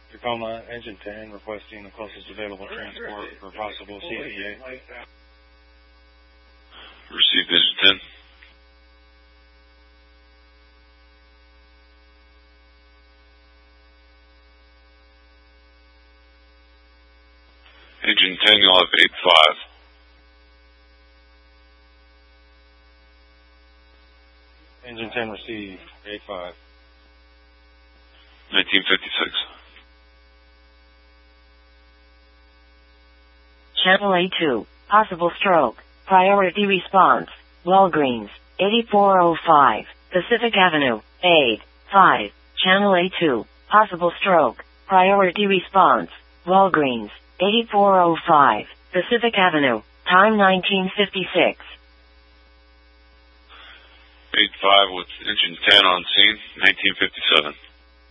Tacoma, Engine 10, requesting the closest available transport for possible CTA. Received, Engine 10. Engine 10, you'll have 8-5. Engine 10 received, 8-5. 1956. Channel A2, possible stroke, priority response, Walgreens, 8405, Pacific Avenue, 8-5, Channel A2, possible stroke, priority response, Walgreens, 8405, Pacific Avenue, time 1956. 8-5 with Engine 10 on scene, 1957.